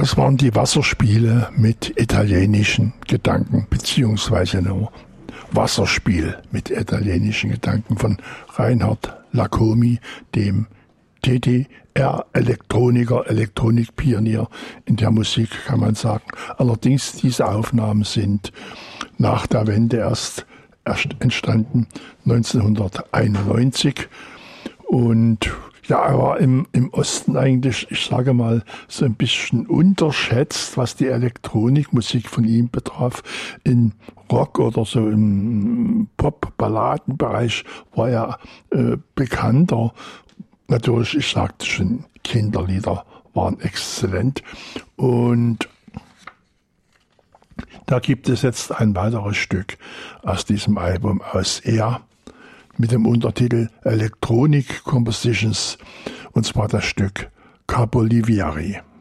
Das waren die Wasserspiele mit italienischen Gedanken, beziehungsweise nur Wasserspiel mit italienischen Gedanken von Reinhard Lacomi, dem DDR-Elektroniker, Elektronikpionier in der Musik, kann man sagen. Allerdings, diese Aufnahmen sind nach der Wende erst entstanden, 1991. Und ja, er war im Osten eigentlich, ich sage mal, so ein bisschen unterschätzt, was die Elektronikmusik von ihm betraf. In Rock oder so im Pop-Balladenbereich war er bekannter. Natürlich, ich sagte schon, Kinderlieder waren exzellent. Und da gibt es jetzt ein weiteres Stück aus diesem Album aus Er mit dem Untertitel Electronic Compositions, und zwar das Stück Capolivieri.